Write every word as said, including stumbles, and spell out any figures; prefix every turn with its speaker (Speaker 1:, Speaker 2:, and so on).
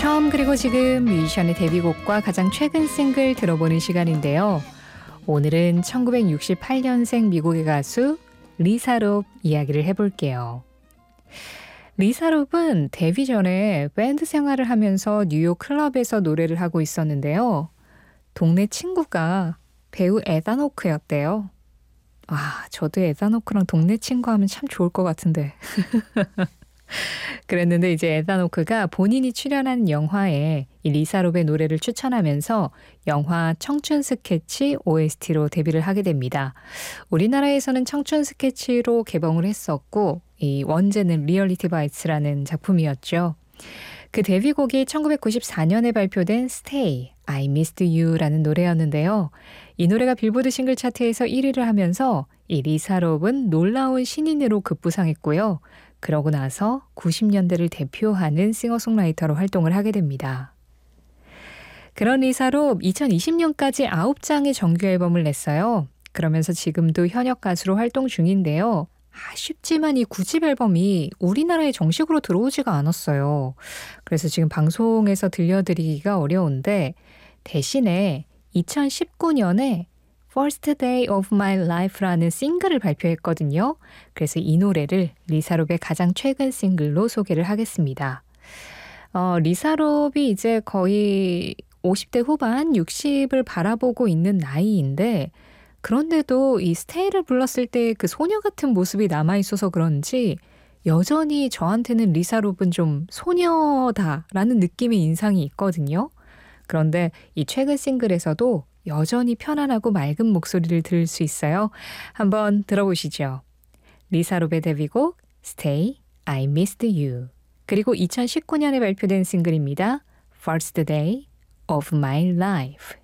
Speaker 1: 처음 그리고 지금 뮤지션의 데뷔곡과 가장 최근 싱글 들어보는 시간인데요. 오늘은 천구백육십팔 년생 미국의 가수 리사 롭 이야기를 해볼게요. 리사 롭은 데뷔 전에 밴드 생활을 하면서 뉴욕 클럽에서 노래를 하고 있었는데요. 동네 친구가 배우 에단 호크였대요. 아, 저도 에단 호크랑 동네 친구 하면 참 좋을 것 같은데. 그랬는데 이제 에단 호크가 본인이 출연한 영화에 이 리사 롭의 노래를 추천하면서 영화 청춘 스케치 오에스티로 데뷔를 하게 됩니다. 우리나라에서는 청춘 스케치로 개봉을 했었고 이 원제는 리얼리티 바이츠라는 작품이었죠. 그 데뷔곡이 천구백구십사 년에 발표된 Stay, I Missed You라는 노래였는데요. 이 노래가 빌보드 싱글 차트에서 일 위를 하면서 이 리사 롭은 놀라운 신인으로 급부상했고요. 그러고 나서 구십 년대를 대표하는 싱어송라이터로 활동을 하게 됩니다. 그런 리사 롭 이천이십 년까지 아홉 장의 정규 앨범을 냈어요. 그러면서 지금도 현역 가수로 활동 중인데요. 아쉽지만 이 구 집 앨범이 우리나라에 정식으로 들어오지가 않았어요. 그래서 지금 방송에서 들려드리기가 어려운데 대신에 이천십구 년에 First Day of My Life라는 싱글을 발표했거든요. 그래서 이 노래를 리사 롭의 가장 최근 싱글로 소개를 하겠습니다. 어, 리사 롭이 이제 거의 오십 대 후반 육십을 바라보고 있는 나이인데 그런데도 이 스테이를 불렀을 때 그 소녀 같은 모습이 남아있어서 그런지 여전히 저한테는 리사 롭은 좀 소녀다라는 느낌의 인상이 있거든요. 그런데 이 최근 싱글에서도 여전히 편안하고 맑은 목소리를 들을 수 있어요. 한번 들어보시죠. 리사 롭의 데뷔곡 Stay, I Missed You 그리고 이천십구 년에 발표된 싱글입니다. First Day of My Life.